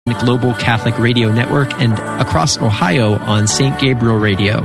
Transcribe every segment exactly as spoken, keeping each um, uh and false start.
the Global Catholic Radio Network and across Ohio on Saint Gabriel Radio.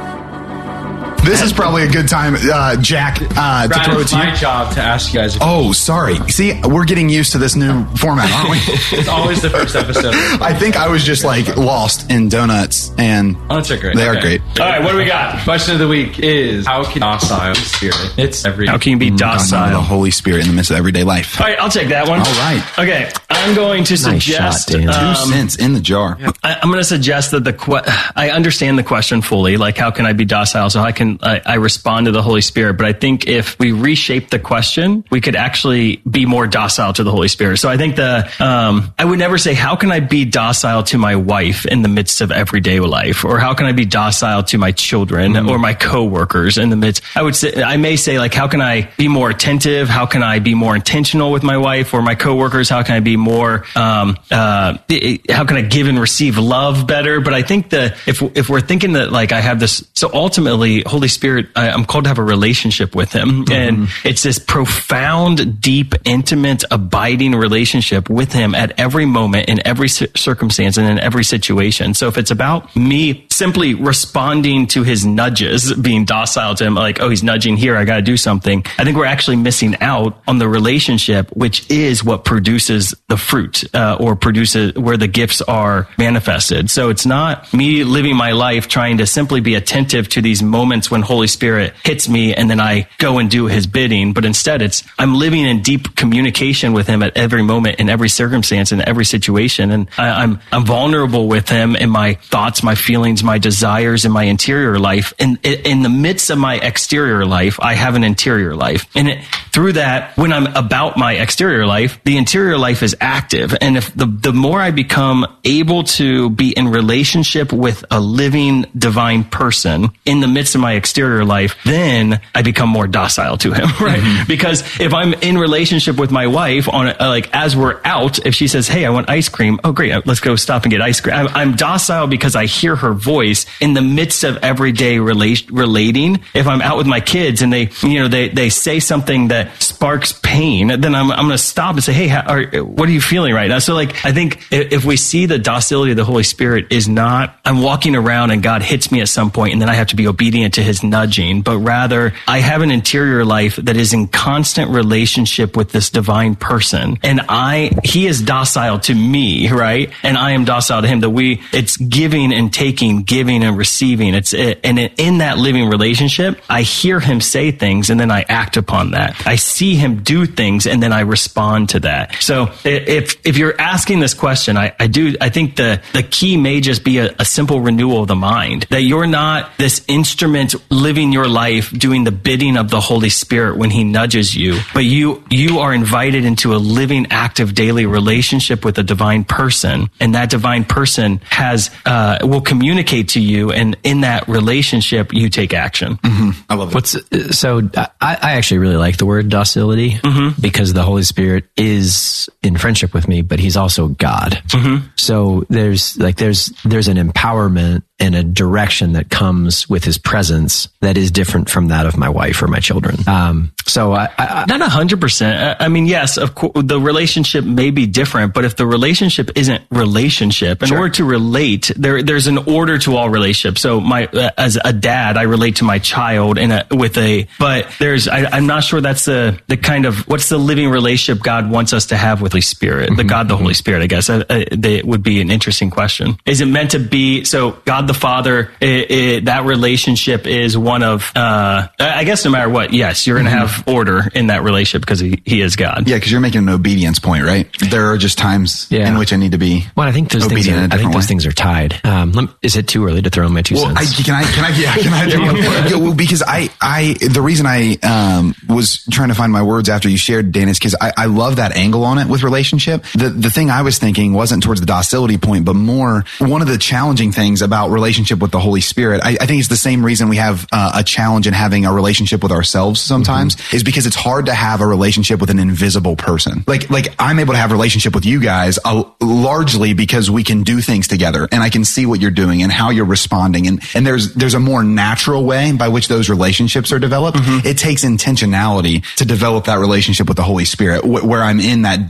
This is probably a good time, uh, Jack, uh, to Brian, throw it it's to you. my job to ask you guys. If Oh, sorry. See, we're getting used to this new format, aren't we? It's always the first episode. I think I was just like lost in donuts, and Oh, that's great. they Okay. are great. All right, what do we got? Question of the week is, how can docile spirit? It's every. How can you be Talking about the docile? Holy Spirit in the midst of everyday life. All right, I'll take that one. All right. Okay, I'm going to Nice suggest. shot, Dan. Two um, cents in the jar. I, I'm going to suggest that the que- I understand the question fully. Like, how can I be docile? So I can I, I respond to the Holy Spirit. But I think if we reshape the question, we could actually be more docile to the Holy Spirit. So I think the um, I would never say, how can I be docile to my wife in the midst of everyday life, or how can I be docile to my children Mm-hmm. or my coworkers in the midst? I would say I may say, like, how can I be more attentive? How can I be more intentional with my wife or my coworkers? How can I be more um, uh, how can I give and receive love better? But I think that if if we're thinking that, like, I have this, so ultimately, Holy Spirit, I, I'm called to have a relationship with Him, mm-hmm. and it's this profound, deep, intimate, abiding relationship with Him at every moment, in every circumstance, and in every situation. So if it's about me simply responding to His nudges, being docile to Him, like, oh, He's nudging here, I got to do something, I think we're actually missing out on the relationship, which is what produces the fruit, uh, or produces where the gifts are manifested. So it's not me living my life trying to simply be attentive to these moments when Holy Spirit hits me and then I go and do His bidding, but instead it's I'm living in deep communication with Him at every moment, in every circumstance, in every situation, and I, I'm I'm vulnerable with Him in my thoughts, my feelings, my desires, in my interior life. And in, in the midst of my exterior life, I have an interior life, and it, through that, when I'm about my exterior life, the interior life is active. And if the the more I become able to be in relationship with a living divine person in the midst of my exterior life, then I become more docile to Him, right? Mm-hmm. Because if I'm in relationship with my wife on a, like as we're out, if she says, "Hey, I want ice cream," oh great, let's go stop and get ice cream. I'm, I'm docile because I hear her voice in the midst of everyday rela- relating. If I'm out with my kids and they, you know, they they say something that sparks pain, then I'm I'm going to stop and say, "Hey, how, are, what are you feeling right now?" So, like, I think if, if we see the docility of the Holy Spirit is not I'm walking around and God hits me at some point and then I have to be obedient to His nudging, but rather I have an interior life that is in constant relationship with this divine person, and I He is docile to me, right? And I am docile to Him. That we it's giving and taking, giving and receiving. It's and in that living relationship, I hear Him say things and then I act upon that. I see Him do things and then I respond to that. So if if you're asking this question, I, I do I think the the key may just be a, a simple renewal of the mind, that you're not this instrument living your life doing the bidding of the Holy Spirit when He nudges you, but you you are invited into a living, active, daily relationship with a divine person, and that divine person has uh, will communicate to you, and in that relationship you take action. Mm-hmm. I love it. What's so I, I actually really like the word docility, mm-hmm. because the Holy Spirit is in friendship with me, but He's also God. Mm-hmm. So there's like there's there's an empowerment and a direction that comes with His presence that is different from that of my wife or my children. Um, so I, I not a hundred percent. I mean, yes, of course, the relationship may be different, but if the relationship isn't relationship, in sure. order to relate, there there's an order to all relationships. So my uh, as a dad, I relate to my child in a with a, but there's I, I'm not sure that's the the kind of what's the living relationship God wants us to have with the Holy Spirit, mm-hmm. the God, the Holy Spirit. I guess uh, uh, they would be an interesting question. Is it meant to be so? God the Father, it, it, that relationship is one of, uh, I guess no matter what, yes, you're going to mm-hmm. have order in that relationship because he, he is God. Yeah, because you're making an obedience point, right? There are just times yeah. in which I need to be well, I think those things are, I think those way. things are tied. Um, let, is it too early to throw in my two well, cents? I, can I, can I, yeah, can I, yeah, well, because I, I, the reason I, um, was trying to find my words after you shared, Dan, is because I, I love that angle on it with relationship. The, the thing I was thinking wasn't towards the docility point, but more one of the challenging things about relationship with the Holy Spirit. I, I think it's the same reason we have uh, a challenge in having a relationship with ourselves sometimes, mm-hmm. is because it's hard to have a relationship with an invisible person. Like, like I'm able to have a relationship with you guys uh, largely because we can do things together and I can see what you're doing and how you're responding. And, and there's, there's a more natural way by which those relationships are developed. Mm-hmm. It takes intentionality to develop that relationship with the Holy Spirit, wh- where I'm in that in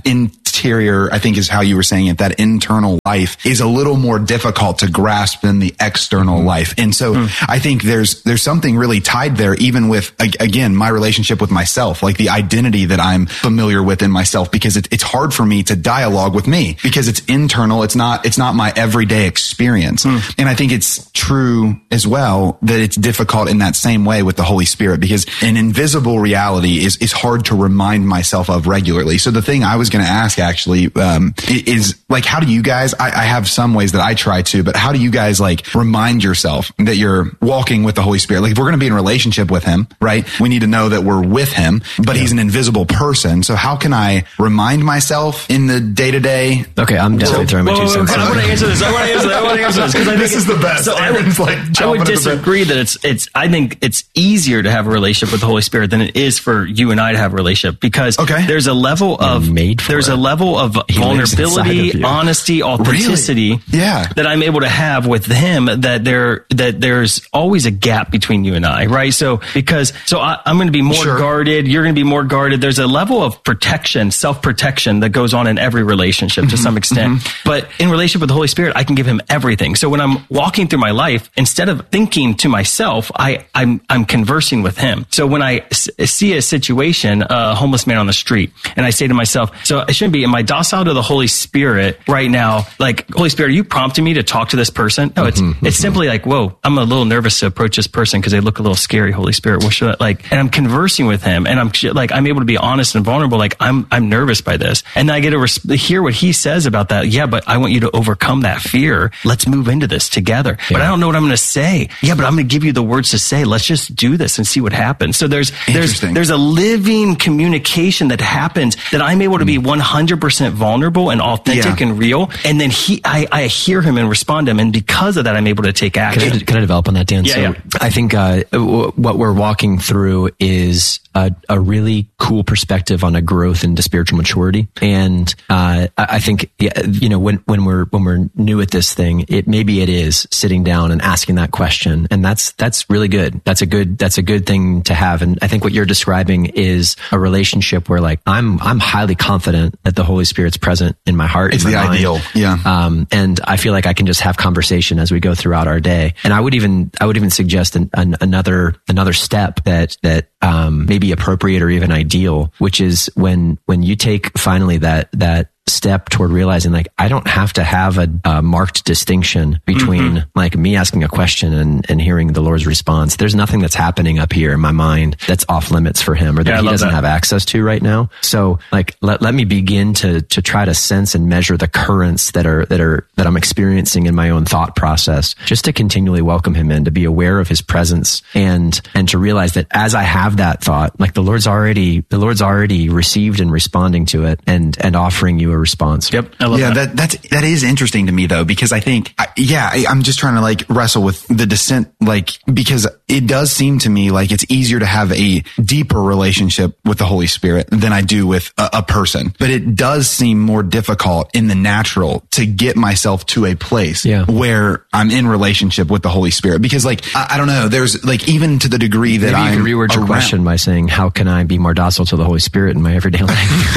exterior, I think is how you were saying it, that internal life is a little more difficult to grasp than the external mm-hmm. life. And so mm. I think there's, there's something really tied there, even with, again, my relationship with myself, like the identity that I'm familiar with in myself, because it, it's hard for me to dialogue with me because it's internal. It's not, it's not my everyday experience. Mm. And I think it's true as well that it's difficult in that same way with the Holy Spirit, because an invisible reality is, is hard to remind myself of regularly. So the thing I was going to ask actually, um, is like, how do you guys, I, I have some ways that I try to, but how do you guys like remind yourself that you're walking with the Holy Spirit? Like if we're going to be in a relationship with him, right? We need to know that we're with him, but yeah. he's an invisible person. So how can I remind myself in the day to day? Okay. I'm definitely throwing my two cents. I want to answer this. I want to answer this. I want to answer this because I think this is the best. So I would, like I would disagree that it's, it's, I think it's easier to have a relationship with the Holy Spirit than it is for you and I to have a relationship, because okay. there's a level of, there's it. a level of he vulnerability, of honesty, authenticity really? yeah. that I'm able to have with him, that there, that there's always a gap between you and I, right? So, because, so I, I'm going to be more sure. guarded. You're going to be more guarded. There's a level of protection, self-protection that goes on in every relationship mm-hmm. to some extent. Mm-hmm. But in relationship with the Holy Spirit, I can give him everything. So when I'm walking through my life, instead of thinking to myself, I, I'm, I'm conversing with him. So when I s- see a situation, a homeless man on the street, and I say to myself, so I shouldn't be, am I docile to the Holy Spirit right now? Like, Holy Spirit, are you prompting me to talk to this person? No, it's, mm-hmm. it's simply like, whoa, I'm a little nervous to approach this person because they look a little scary. Holy Spirit, what should I, like, and I'm conversing with him, and I'm like, I'm able to be honest and vulnerable. Like, I'm, I'm nervous by this. And then I get to res- hear what he says about that. Yeah, but I want you to overcome that fear. Let's move into this together. Yeah. But I don't know what I'm going to say. Yeah, but I'm going to give you the words to say. Let's just do this and see what happens. So there's, there's, there's a living communication that happens that I'm able to be one hundred percent vulnerable and authentic yeah. and real. And then he, I, I hear him and respond to him. And because of that, I'm able to take action. Can I, can I develop on that, Dan? Yeah, so yeah. I think, uh, w- what we're walking through is a, a really cool perspective on a growth into spiritual maturity. And, uh, I, I think, yeah, you know, when, when we're, when we're new at this thing, it, maybe it is sitting down and asking that question. And that's, that's really good. That's a good, that's a good thing to have. And I think what you're describing is a relationship where like, I'm, I'm highly confident that the Holy Spirit's present in my heart. It's the mind. Ideal. Yeah. Um, and I feel like I can just have conversation as we go throughout our day. And I would even, I would even suggest an, an, another, another step that, that, um, may be appropriate or even ideal, which is when, when you take finally that, that, step toward realizing like I don't have to have a, a marked distinction between mm-hmm. like me asking a question and, and hearing the Lord's response. There's nothing that's happening up here in my mind that's off limits for him or that yeah, he doesn't that. have access to right now. So like let, let me begin to to try to sense and measure the currents that are that are that I'm experiencing in my own thought process, just to continually welcome him in, to be aware of his presence and and to realize that as I have that thought, like the Lord's already the Lord's already received and responding to it and and offering you a response. Yep. I love yeah, that. that that's that is interesting to me though, because I think I, yeah, I, I'm just trying to like wrestle with the descent, like because it does seem to me like it's easier to have a deeper relationship with the Holy Spirit than I do with a, a person. But it does seem more difficult in the natural to get myself to a place yeah. where I'm in relationship with the Holy Spirit, because like I, I don't know, there's like even to the degree that I can reword your question by saying, how can I be more docile to the Holy Spirit in my everyday life?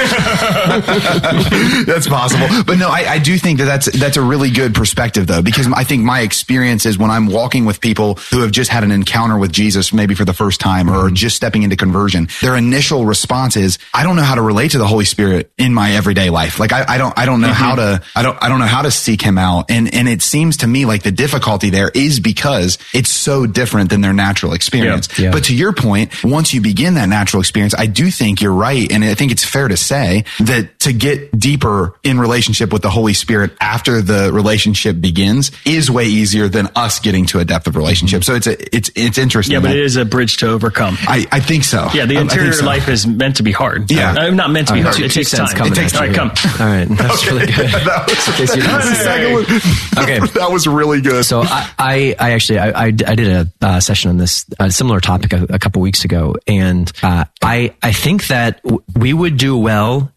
That's possible. But no, I, I do think that that's, that's a really good perspective though, because I think my experience is when I'm walking with people who have just had an encounter with Jesus, maybe for the first time or mm-hmm. just stepping into conversion, their initial response is, I don't know how to relate to the Holy Spirit in my everyday life. Like I, I don't, I don't know mm-hmm. how to, I don't, I don't know how to seek him out. And, and it seems to me like the difficulty there is because it's so different than their natural experience. Yeah. Yeah. But to your point, once you begin that natural experience, I do think you're right. And I think it's fair to say that to get deeper in relationship with the Holy Spirit after the relationship begins is way easier than us getting to a depth of relationship. Mm-hmm. So it's a, it's, it's interesting. Yeah, but it is a bridge to overcome. I, I think so. Yeah. The interior so. life is meant to be hard. Yeah. Uh, not meant to be hard. It takes time. It takes time. All right, come. All right. That's okay. really good. That was, that, okay. that was really good. So I, I, I actually, I, I, I did a uh, session on this uh, similar topic a, a couple weeks ago. And uh, I, I think that w- we would do well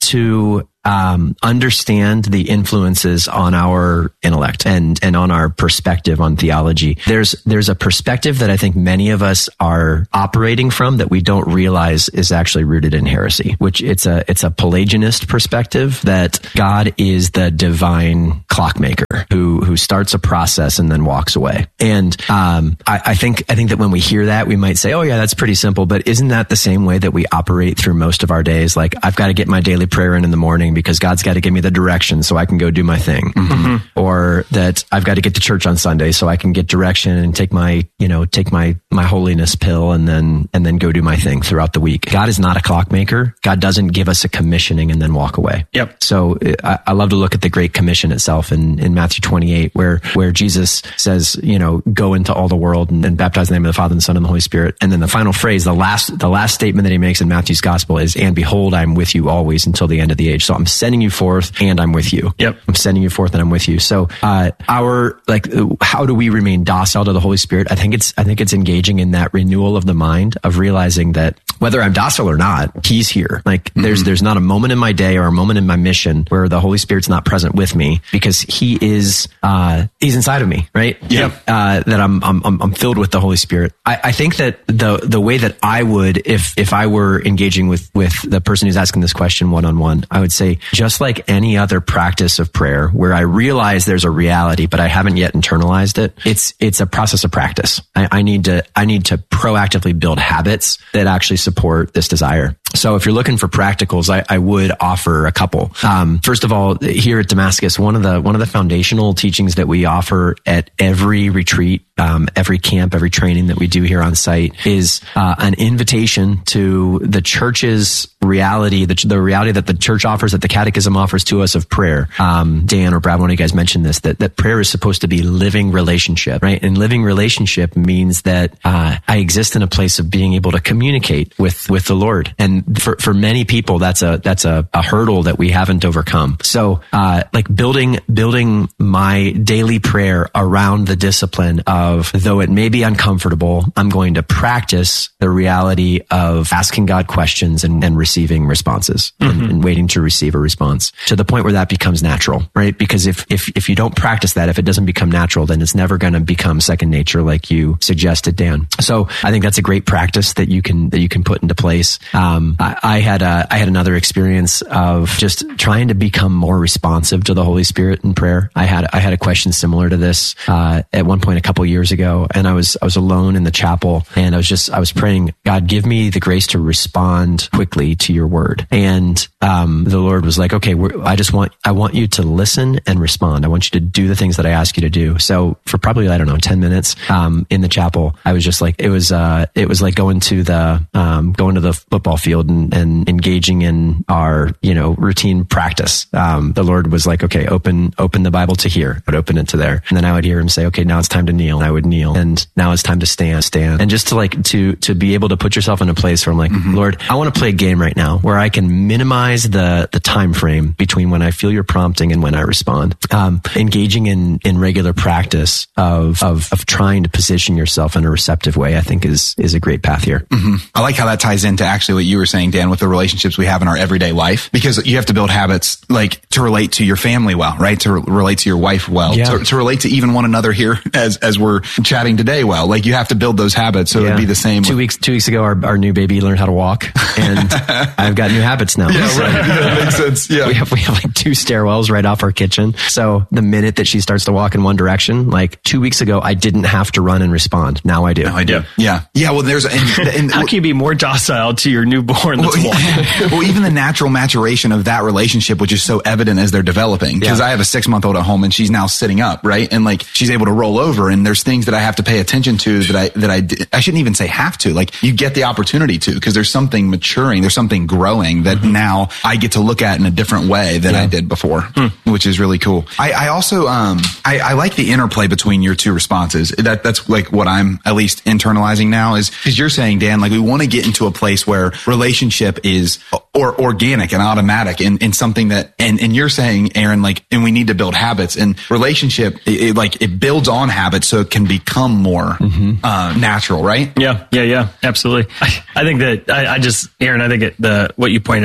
to um, understand the influences on our intellect and and on our perspective on theology. There's there's a perspective that I think many of us are operating from that we don't realize is actually rooted in heresy. Which it's a it's a Pelagianist perspective that God is the divine clockmaker who who starts a process and then walks away. And um, I, I think I think that when we hear that, we might say, "Oh yeah, that's pretty simple." But isn't that the same way that we operate through most of our days? Like, I've got to get my daily prayer in in the morning because God's got to give me the direction so I can go do my thing. Mm-hmm. Or that I've got to get to church on Sunday so I can get direction and take my, you know, take my, my holiness pill and then, and then go do my thing throughout the week. God is not a clockmaker. God doesn't give us a commissioning and then walk away. Yep. So I, I love to look at the Great Commission itself in, in Matthew twenty-eight, where, where Jesus says, you know, go into all the world and, and baptize in the name of the Father and the Son and the Holy Spirit. And then the final phrase, the last, the last statement that he makes in Matthew's gospel is, and behold, I'm with you always until the end of the age. So I'm sending you forth and I'm with you. Yep. I'm sending you forth and I'm with you. So, uh, our, like, how do we remain docile to the Holy Spirit? I think it's, I think it's engaging in that renewal of the mind of realizing that whether I'm docile or not, he's here. Like, mm-hmm. there's, there's not a moment in my day or a moment in my mission where the Holy Spirit's not present with me because he is, uh, he's inside of me, right? Yep. Uh, that I'm, I'm, I'm filled with the Holy Spirit. I, I think that the, the way that I would, if, if I were engaging with, with the person who's asking this question one on one, I would say, just like any other practice of prayer where I realize there's a reality, but I haven't yet internalized it, it's, it's a process of practice. I, I need to, I need to proactively build habits that actually support this desire. So if you're looking for practicals, I, I would offer a couple. Um, first of all, here at Damascus, one of the, one of the foundational teachings that we offer at every retreat, um, every camp, every training that we do here on site is, uh, an invitation to the church's reality, the, the reality that the church offers, that the catechism offers to us of prayer. Um, Dan or Brad, one of you guys mentioned this, that, that prayer is supposed to be living relationship, right? And living relationship means that, uh, I exist in a place of being able to communicate with, with the Lord. And for, for many people, that's a, that's a, a hurdle that we haven't overcome. So, uh, like building, building my daily prayer around the discipline of, though it may be uncomfortable, I'm going to practice the reality of asking God questions and, and receiving responses mm-hmm. and, and waiting to receive a response to the point where that becomes natural, right? Because if, if, if you don't practice that, if it doesn't become natural, then it's never going to become second nature like you suggested, Dan. So I think that's a great practice that you can, that you can put into place. Um, I, I had a, I had another experience of just trying to become more responsive to the Holy Spirit in prayer. I had, I had a question similar to this, uh, at one point a couple years ago, and I was, I was alone in the chapel and I was just, I was praying, God, give me the grace to respond quickly to your word. And, um, the Lord was like, okay, we're, I just want, I want you to listen and respond. I want you to do the things that I ask you to do. So for probably, I don't know, ten minutes, um, in the chapel, I was just like, it was, uh, it was like going to the, um, going to the football field and, and engaging in our, you know, routine practice. Um, the Lord was like, okay, open, open the Bible to here, but open it to there. And then I would hear him say, okay, now it's time to kneel. And I would kneel. And now it's time to stand, stand. And just to like, to, to be able to put yourself in a place where I'm like, mm-hmm. Lord, I want to play a game right now where I can minimize the, the time frame between when I feel your prompting and when I respond. Um, engaging in, in regular practice of, of, of trying to position yourself in a receptive way, I think is, is a great path here. Mm-hmm. I like how that ties into actually what you were saying, Dan, with the relationships we have in our everyday life, because you have to build habits like to relate to your family well, right? To re- relate to your wife well, yeah. to, to relate to even one another here as, as we're chatting today well. Like you have to build those habits. So yeah. it'd be the same. Two with- weeks, two weeks ago, our, our new baby learned how to walk and I've got new habits now. Yeah, so right. Yeah, that makes sense. Yeah. We have, we have like two stairwells right off our kitchen. So the minute that she starts to walk in one direction, like two weeks ago, I didn't have to run and respond. Now I do. Now I do. Yeah. Yeah. Well, there's, and, and, how can you be more docile to your newborn that's well, walking? Well, even the natural maturation of that relationship, which is so evident as they're developing, because yeah. I have a six month old at home and she's now sitting up, right? And like, she's able to roll over and there's things that I have to pay attention to that I, that I, I shouldn't even say have to, like you get the opportunity to, because there's something maturing, there's something growing that mm-hmm. now I get to look at in a different way than yeah. I did before, mm. which is really cool. I, I also, um, I, I like the interplay between your two responses. That, that's like what I'm at least internalizing now is, because you're saying, Dan, like we want to get into a place where relationship is or organic and automatic and, and something that, and, and you're saying, Aaron, like, and we need to build habits and relationship, it, it, like it builds on habits so it can become more, mm-hmm. uh, natural, right? Yeah. Yeah. Yeah. Absolutely. I, I think that I, I just, Aaron, I think it, the, what you pointed out about Matthew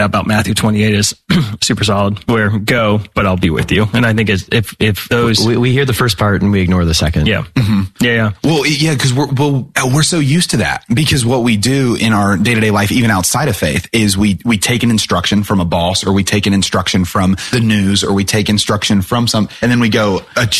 Matthew twenty-eight is super solid, where go, but I'll be with you. And I think it's, if, if those, We, we hear the first part and we ignore the second. yeah, mm-hmm. yeah, yeah. Well, yeah, because we're well, we're so used to that. Because what we do in our day to day life, even outside of faith, is we we take an instruction from a boss, or we take an instruction from the news, or we take instruction from some, and then we go,